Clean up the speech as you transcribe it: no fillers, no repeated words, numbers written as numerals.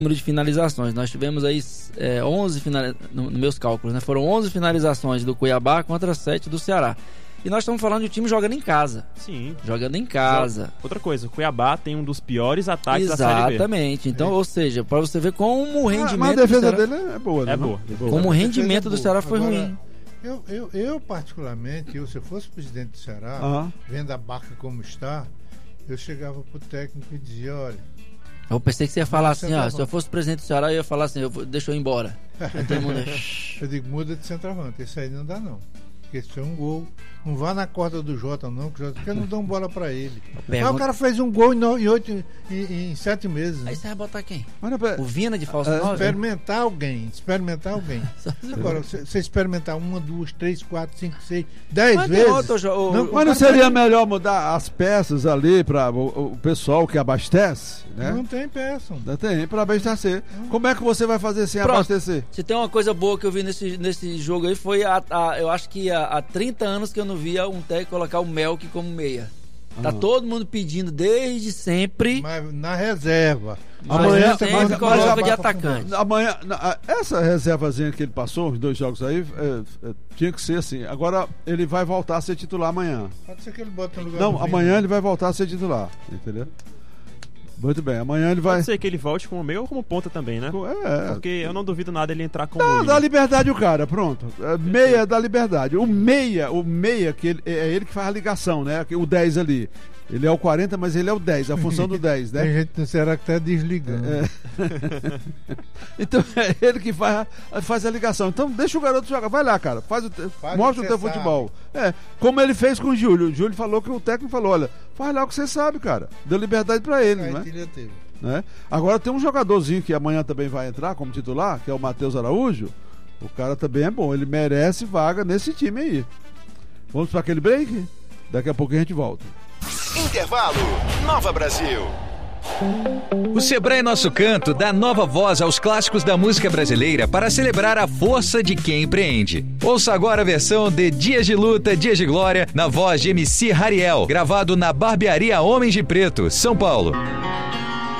número de finalizações. Nós tivemos aí 11 nos meus cálculos, né? Foram 11 finalizações do Cuiabá contra 7 do Ceará. E nós estamos falando de um time jogando em casa. Sim. Jogando em casa. Outra coisa, o Cuiabá tem um dos piores ataques da Série B. Exatamente. Então, ou seja, para você ver como o rendimento... Mas a defesa dele é boa, né? É boa. Como o rendimento do Ceará foi ruim. Eu particularmente, se eu fosse presidente do Ceará, vendo a barca como está, eu chegava pro técnico e dizia, olha... Eu pensei que você ia falar assim, se eu fosse presidente do Ceará, eu ia falar assim, deixa eu ir embora. Aí todo mundo... Eu digo, muda de centroavante, esse aí não dá não. Porque esse foi um gol. Não vá na corda do Jota, não, porque não dão bola pra ele. Mas o cara fez um gol em 7 meses. Aí você vai botar quem? Mas, O Vina de falso 9? Experimentar alguém. Agora, você experimentar 1, 2, 3, 4, 5, 6, 10 vezes. Mas não seria melhor mudar as peças ali para o pessoal que abastece? Né? Não tem peça. Não tem, para abastecer. Como é que você vai fazer sem abastecer? Se tem uma coisa boa que eu vi nesse jogo aí, foi eu acho que há 30 anos que eu não via um técnico colocar o Melk como meia. Tá todo mundo pedindo desde sempre. Mas na reserva. Amanhã sempre coloca de atacante. Amanhã, essa reservazinha que ele passou, os 2 jogos aí, tinha que ser assim. Agora ele vai voltar a ser titular amanhã. Pode ser que ele bote no lugar. Não, amanhã ele vai voltar a ser titular. Entendeu? Muito bem, amanhã ele vai... Pode ser que ele volte como meio ou como ponta também, né? Porque eu não duvido nada ele entrar como... Dá liberdade o cara, pronto. Meia da liberdade. O meia que é ele que faz a ligação, né? O 10 ali. Ele é o 40, mas ele é o 10, a função do 10, né? Tem gente no Ceará que tá desligando. Então é ele que faz a ligação. Então deixa o garoto jogar. Vai lá, cara. Mostra o teu futebol. Como ele fez com o Júlio. O Júlio falou que o técnico falou, olha, faz lá o que você sabe, cara. Deu liberdade pra ele, né? Agora tem um jogadorzinho que amanhã também vai entrar como titular, que é o Matheus Araújo. O cara também é bom. Ele merece vaga nesse time aí. Vamos para aquele break? Daqui a pouco a gente volta. Intervalo, Nova Brasil. O Sebrae Nosso Canto dá nova voz aos clássicos da música brasileira para celebrar a força de quem empreende. Ouça agora a versão de Dias de Luta, Dias de Glória, na voz de MC Rariel, gravado na Barbearia Homens de Preto, São Paulo.